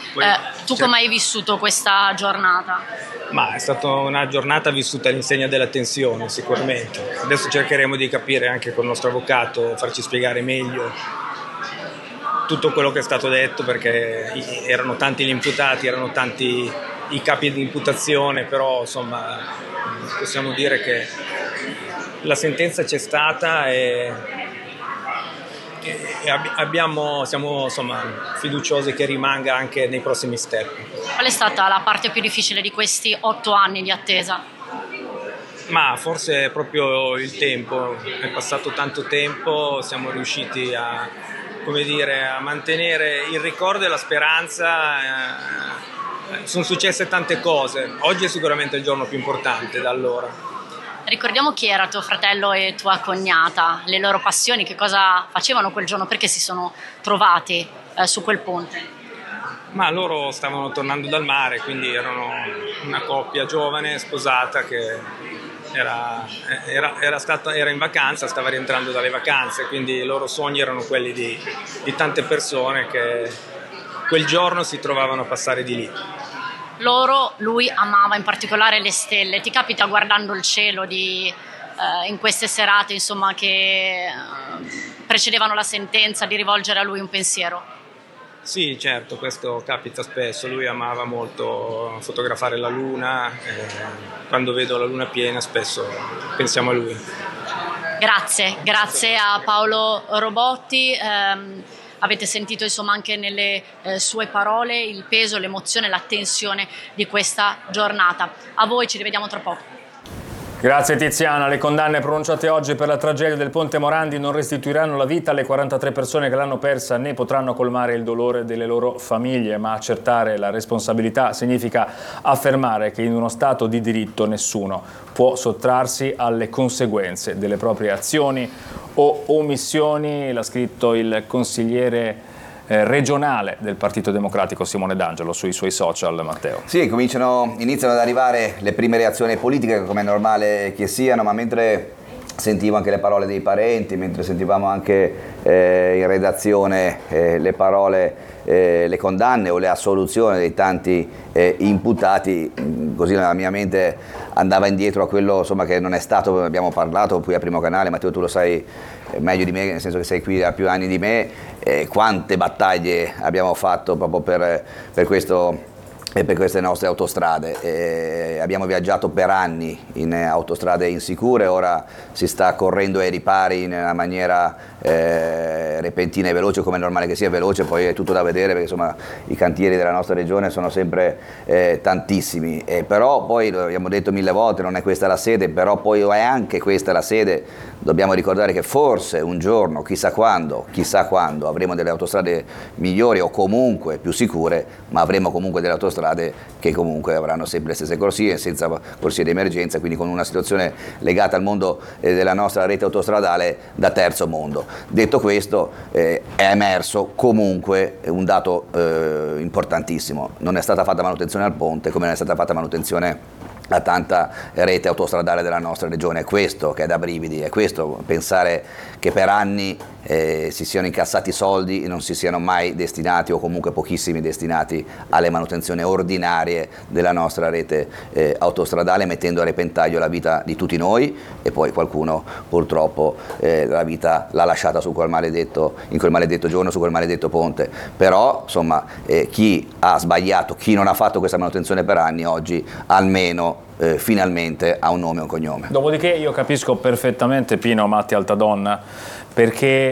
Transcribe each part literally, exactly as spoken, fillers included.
Poi, Eh, tu cioè, come hai vissuto questa giornata? ma è stata una giornata vissuta all'insegna della tensione, sicuramente. Adesso cercheremo di capire anche con il nostro avvocato, farci spiegare meglio tutto quello che è stato detto, perché erano tanti gli imputati, erano tanti i capi di imputazione, però insomma possiamo dire che la sentenza c'è stata e, e abbiamo, siamo insomma fiduciosi che rimanga anche nei prossimi step. Qual è stata la parte più difficile di questi otto anni di attesa? Ma forse è proprio il tempo, è passato tanto tempo, siamo riusciti a, come dire, a mantenere il ricordo e la speranza, eh, sono successe tante cose, oggi è sicuramente il giorno più importante da allora. Ricordiamo chi era tuo fratello e tua cognata, le loro passioni, che cosa facevano quel giorno, perché si sono trovati eh, su quel ponte? Ma loro stavano tornando dal mare, quindi erano una coppia giovane, sposata, che era, era, era, stata, era in vacanza, stava rientrando dalle vacanze, quindi i loro sogni erano quelli di, di tante persone che quel giorno si trovavano a passare di lì. Loro, lui amava in particolare le stelle. Ti capita guardando il cielo di, eh, in queste serate, insomma, che eh, precedevano la sentenza, di rivolgere a lui un pensiero? Sì, certo, questo capita spesso. Lui amava molto fotografare la luna, eh, quando vedo la luna piena spesso pensiamo a lui. Grazie, grazie a Paolo Robotti. ehm, Avete sentito insomma anche nelle eh, sue parole il peso, l'emozione, la tensione di questa giornata. A voi, ci rivediamo tra poco. Grazie Tiziana. Le condanne pronunciate oggi per la tragedia del Ponte Morandi non restituiranno la vita alle quarantatré persone che l'hanno persa, né potranno colmare il dolore delle loro famiglie, ma accertare la responsabilità significa affermare che in uno Stato di diritto nessuno può sottrarsi alle conseguenze delle proprie azioni o omissioni. L'ha scritto il consigliere Eh, regionale del Partito Democratico Simone D'Angelo sui suoi social. Matteo. Sì, cominciano, iniziano ad arrivare le prime reazioni politiche, come è normale che siano, ma mentre sentivo anche le parole dei parenti, mentre sentivamo anche eh, in redazione eh, le parole, eh, le condanne o le assoluzioni dei tanti eh, imputati, così la mia mente andava indietro a quello insomma, che non è stato, abbiamo parlato qui a Primo Canale, Matteo tu lo sai meglio di me, nel senso che sei qui da più anni di me, eh, quante battaglie abbiamo fatto proprio per, per questo e per queste nostre autostrade. Eh, abbiamo viaggiato per anni in autostrade insicure, ora si sta correndo ai ripari in una maniera eh, repentina e veloce, come è normale che sia veloce, poi è tutto da vedere perché insomma i cantieri della nostra regione sono sempre eh, tantissimi, eh, però poi lo abbiamo detto mille volte, non è questa la sede, però poi è anche questa la sede, dobbiamo ricordare che forse un giorno, chissà quando, chissà quando avremo delle autostrade migliori o comunque più sicure, ma avremo comunque delle autostrade che comunque avranno sempre le stesse corsie, senza corsie di emergenza, quindi con una situazione legata al mondo eh, della nostra rete autostradale da terzo mondo. Detto questo, eh, è emerso comunque un dato eh, importantissimo: non è stata fatta manutenzione al ponte, come non è stata fatta manutenzione a tanta rete autostradale della nostra regione. È questo che è da brividi, è questo pensare che per anni eh, si siano incassati soldi e non si siano mai destinati, o comunque pochissimi destinati, alle manutenzioni ordinarie della nostra rete eh, autostradale, mettendo a repentaglio la vita di tutti noi, e poi qualcuno purtroppo eh, la vita l'ha lasciata su quel maledetto, in quel maledetto giorno, su quel maledetto ponte. Però insomma eh, chi ha sbagliato, chi non ha fatto questa manutenzione per anni, oggi almeno Eh, finalmente ha un nome e un cognome. Dopodiché io capisco perfettamente Pino Matti Altadonna, perché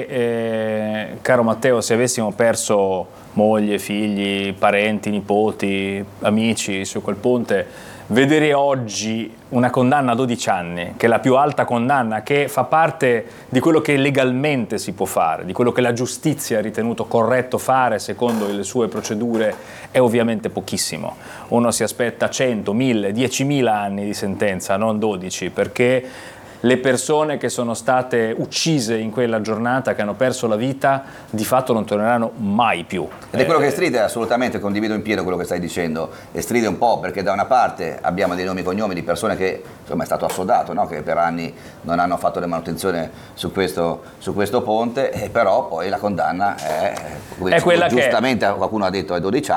eh, caro Matteo, se avessimo perso moglie, figli, parenti, nipoti, amici su quel ponte, vedere oggi una condanna a dodici anni, che è la più alta condanna, che fa parte di quello che legalmente si può fare, di quello che la giustizia ha ritenuto corretto fare secondo le sue procedure, è ovviamente pochissimo. Uno si aspetta cento, mille, diecimila anni di sentenza, non dodici, perché le persone che sono state uccise in quella giornata, che hanno perso la vita, di fatto non torneranno mai più. Ed è quello che stride, assolutamente, condivido in pieno quello che stai dicendo, e stride un po' perché da una parte abbiamo dei nomi e cognomi di persone che, insomma, è stato assodato, no? Che per anni non hanno fatto le manutenzioni su questo, su questo ponte, e però poi la condanna è, è quella giustamente che è. Qualcuno ha detto ai dodici